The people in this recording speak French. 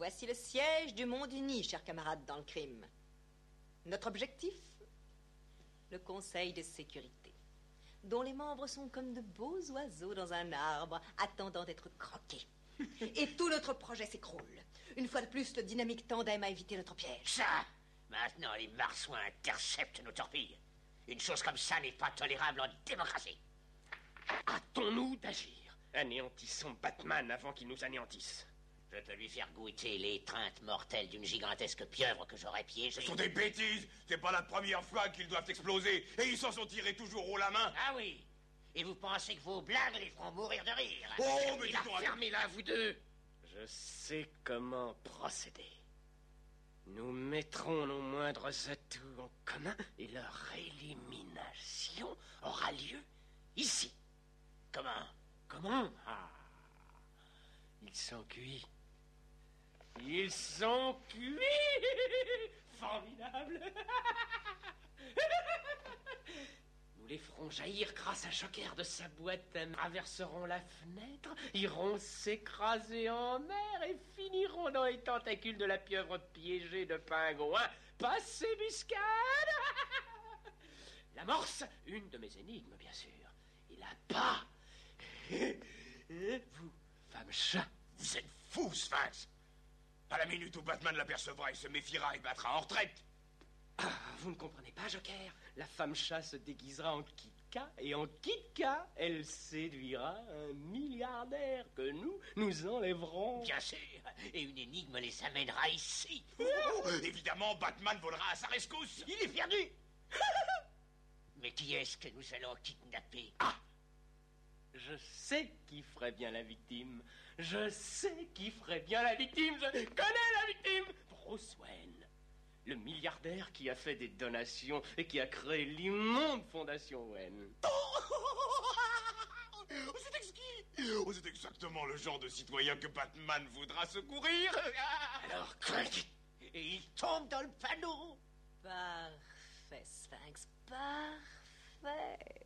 Voici le siège du monde uni, chers camarades dans le crime. Notre objectif? Le Conseil de sécurité, dont les membres sont comme de beaux oiseaux dans un arbre, attendant d'être croqués. Et tout notre projet s'écroule. Une fois de plus, le dynamique tandem a évité notre piège. Ça! Maintenant, les marsouins interceptent nos torpilles. Une chose comme ça n'est pas tolérable en démocratie. Hâtons-nous d'agir. Anéantissons Batman avant qu'il nous anéantisse. Je peux lui faire goûter l'étreinte mortelle d'une gigantesque pieuvre que j'aurais piégée. Ce sont des bêtises. C'est pas la première fois qu'ils doivent exploser. Et ils s'en sont tirés toujours haut la main. Ah oui. Et vous pensez que vos blagues les feront mourir de rire? Oh, mais dis donc, fermez-la, vous deux. Je sais comment procéder. Nous mettrons nos moindres atouts en commun et leur élimination aura lieu ici. Comment? Ah, ils sont cuits. Ils sont cuits. Formidable. Nous les ferons jaillir grâce à Joker de sa boîte, traverseront la fenêtre, iront s'écraser en mer et finiront dans les tentacules de la pieuvre piégée de pingouin. Passez buscade. L'amorce, une de mes énigmes, bien sûr. Et là-bas, vous, femme chat. Vous êtes fou, Sphinx. À la minute où Batman l'apercevra, il se méfiera et battra en retraite. Ah, vous ne comprenez pas, Joker. La femme chat se déguisera en Kitka, et en Kitka, elle séduira un milliardaire que nous enlèverons. Bien sûr. Et une énigme les amènera ici. Évidemment, Batman volera à sa rescousse. Il est perdu. Mais qui est-ce que nous allons kidnapper? Ah! Je sais qui ferait bien la victime. Je sais qui ferait bien la victime. Je connais la victime. Bruce Wayne. Le milliardaire qui a fait des donations et qui a créé l'immonde fondation Wayne. Oh, c'est exquis. Oh, c'est exactement le genre de citoyen que Batman voudra secourir. Alors, crac. Et il tombe dans le panneau. Parfait, Sphinx, parfait.